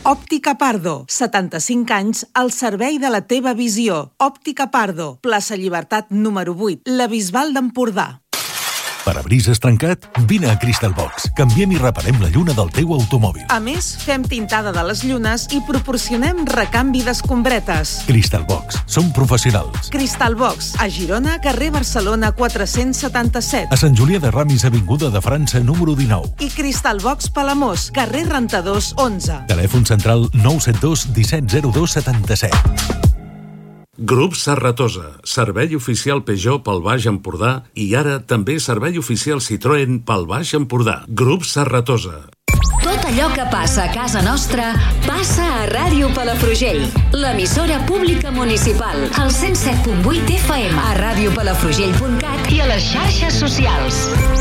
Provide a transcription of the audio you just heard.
Òptica Pardo, 75 anys al servei de la teva visió. Òptica Pardo, plaça Llibertat número 8, la Bisbal d'Empordà. Parabrises trencat? Vine a Crystal Box. Canviem i reparem la lluna del teu automòbil. A més, fem tintada de les llunes i proporcionem recanvi d'escombretes. Crystal Box. Som professionals. Crystal Box, a Girona, carrer Barcelona 477. A Sant Julià de Ramis, avinguda de França, número 19. I Crystal Box Palamós, carrer Rentadors 11. Telèfon central 972 1702 77. Grup Serratosa, servei oficial Peugeot pel Baix Empordà i ara també servei oficial Citroën pel Baix Empordà. Grup Serratosa. Tot allò que passa a casa nostra passa a Ràdio Palafrugell, l'emissora pública municipal, al 107.8 FM, a radiopalafrugell.cat i a les xarxes socials.